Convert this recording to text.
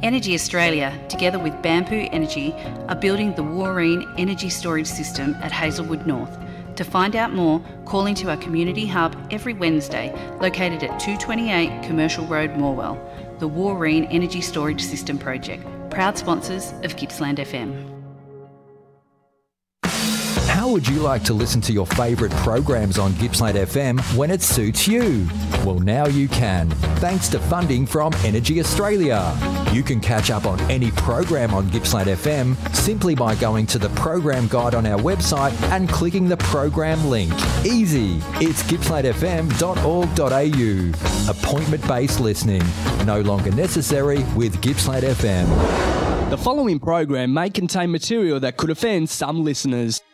Energy Australia, together with Bamboo Energy, are building the Wooreen energy storage system at Hazelwood North. To find out more, call into our community hub every Wednesday, located at 228 Commercial Road, Morwell. The Wooreen Energy Storage System Project, proud sponsors of Gippsland FM. How would you like to listen to your favourite programs on Gippsland FM when it suits you? Well, now you can, thanks to funding from Energy Australia. You can catch up on any program on Gippsland FM simply by going to the program guide on our website and clicking the program link. Easy. It's gippslandfm.org.au. Appointment-based listening. No longer necessary with Gippsland FM. The following program may contain material that could offend some listeners.